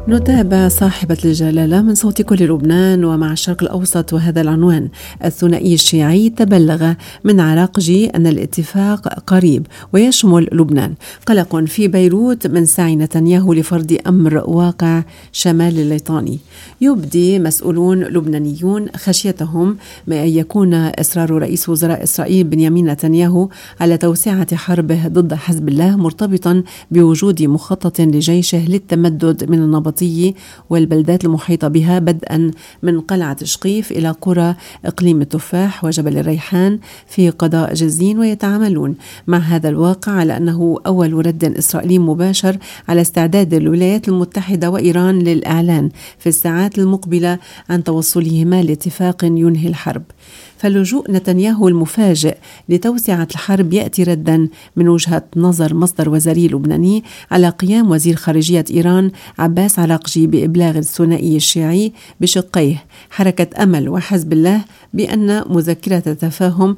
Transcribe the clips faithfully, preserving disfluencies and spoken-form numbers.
نتابع صاحبة الجلالة من صوت كل لبنان ومع الشرق الأوسط، وهذا العنوان: الثنائي الشيعي تبلغ من عراقجي أن الاتفاق قريب ويشمل لبنان. قلق في بيروت من سعي نتنياهو لفرض أمر واقع شمال الليطاني. يبدي مسؤولون لبنانيون خشيتهم من أن يكون إصرار رئيس وزراء إسرائيل بنيامين نتنياهو على توسعة حربه ضد حزب الله مرتبطا بوجود مخطط لجيشه للتمدد من النبطية والبلدات المحيطة بها، بدءا من قلعة شقيف إلى قرى إقليم التفاح وجبل الريحان في قضاء جزين. ويتعاملون مع هذا الواقع على أنه أول رد إسرائيلي مباشر على استعداد الولايات المتحدة وإيران للإعلان في الساعات المقبلة عن توصلهما لاتفاق ينهي الحرب. فلجوء نتنياهو المفاجئ لتوسعة الحرب يأتي ردا من وجهة نظر مصدر وزاري لبناني على قيام وزير خارجية إيران عباس عراقجي بإبلاغ الثنائي الشيعي بشقيه حركة أمل وحزب الله بأن مذكرة تفاهم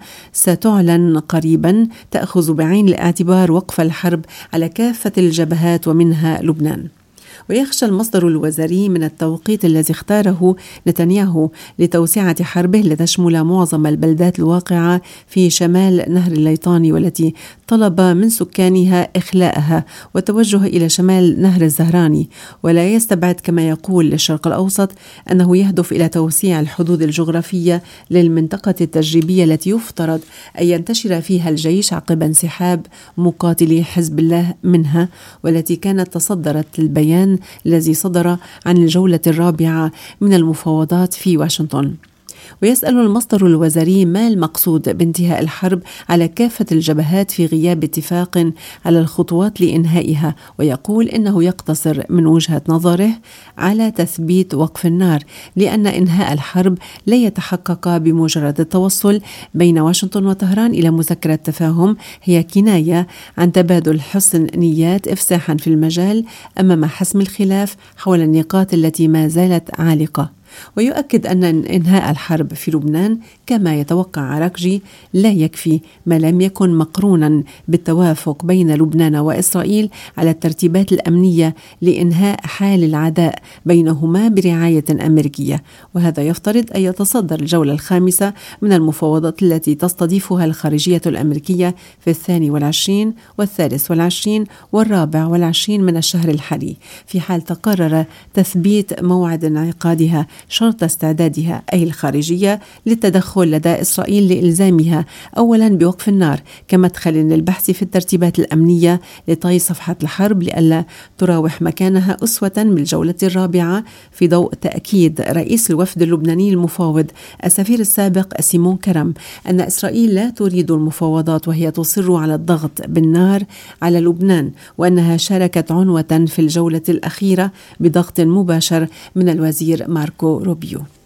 ستعلن قريبا تأخذ بعين الاعتبار وقف الحرب على كافة الجبهات ومنها لبنان. ويخشى المصدر الوزاري من التوقيت الذي اختاره نتنياهو لتوسعة حربه لتشمل معظم البلدات الواقعة في شمال نهر الليطاني، والتي طلب من سكانها إخلاءها والتوجه إلى شمال نهر الزهراني. ولا يستبعد كما يقول للشرق الأوسط أنه يهدف إلى توسيع الحدود الجغرافية للمنطقة التجريبية التي يفترض أن ينتشر فيها الجيش عقب انسحاب مقاتلي حزب الله منها، والتي كانت تصدرت البيان الذي صدر عن الجولة الرابعة من المفاوضات في واشنطن. ويسأل المصدر الوزاري ما المقصود بانتهاء الحرب على كافة الجبهات في غياب اتفاق على الخطوات لإنهائها، ويقول إنه يقتصر من وجهة نظره على تثبيت وقف النار، لأن إنهاء الحرب لا يتحقق بمجرد التوصل بين واشنطن وطهران إلى مذكرة تفاهم، هي كناية عن تبادل حسن نيات إفساحا في المجال أمام حسم الخلاف حول النقاط التي ما زالت عالقة. ويؤكد أن إنهاء الحرب في لبنان كما يتوقع عراقجي لا يكفي ما لم يكن مقرونا بالتوافق بين لبنان وإسرائيل على الترتيبات الأمنية لإنهاء حال العداء بينهما برعاية أمريكية. وهذا يفترض أن يتصدر الجولة الخامسة من المفاوضات التي تستضيفها الخارجية الأمريكية في الثاني والعشرين والثالث والعشرين والرابع والعشرين من الشهر الحالي، في حال تقرر تثبيت موعد انعقادها شرط استعدادها أي الخارجية للتدخل لدى إسرائيل لإلزامها أولا بوقف النار كمدخل للبحث في الترتيبات الأمنية لطي صفحة الحرب لئلا تراوح مكانها أسوة بالجولة الرابعة، في ضوء تأكيد رئيس الوفد اللبناني المفاوض السفير السابق سيمون كرم أن إسرائيل لا تريد المفاوضات وهي تصر على الضغط بالنار على لبنان، وأنها شاركت عنوة في الجولة الأخيرة بضغط مباشر من الوزير ماركو روبيو.